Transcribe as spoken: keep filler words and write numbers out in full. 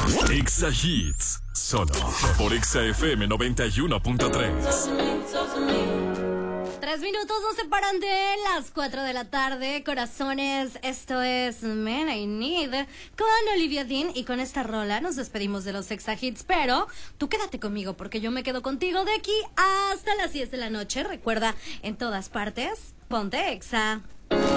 Exa Hits, solo por Exa F M noventa y uno punto tres. Tres minutos nos separan de las cuatro de la tarde, corazones. Esto es Man I Need con Olivia Dean, y con esta rola nos despedimos de los Exa Hits. Pero tú quédate conmigo, porque yo me quedo contigo de aquí hasta las diez de la noche. Recuerda, en todas partes, ponte Exa.